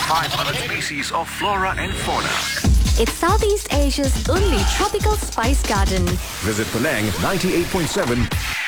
500 species of flora and fauna. It's Southeast Asia's only tropical spice garden. Visit Penang 98.7